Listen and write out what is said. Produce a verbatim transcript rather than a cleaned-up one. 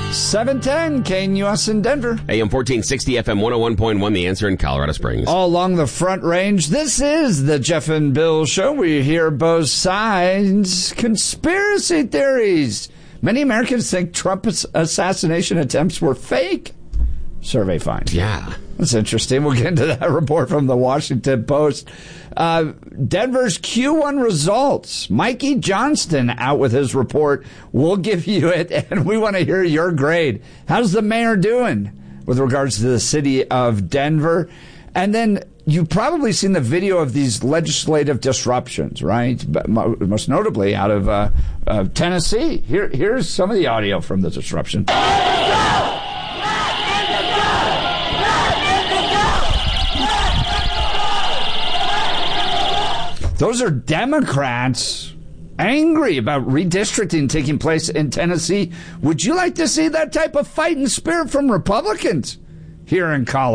seven ten, K N U S in Denver. A M fourteen sixty, F M one oh one point one, The Answer in Colorado Springs. All along the Front Range, this is the Jeff and Bill Show. We hear both sides. Conspiracy theories. Many Americans think Trump's assassination attempts were fake. Survey finds. Yeah. That's interesting. We'll get into that report from the Washington Post. Uh, Denver's Q one results. Mikey Johnston out with his report. We'll give you it, and we want to hear your grade. How's the mayor doing with regards to the city of Denver? And then you've probably seen the video of these legislative disruptions, right? But most notably out of uh, uh, Tennessee. Here, here's some of the audio from the disruption. Those are Democrats angry about redistricting taking place in Tennessee. Would you like to see that type of fighting spirit from Republicans here in Colorado?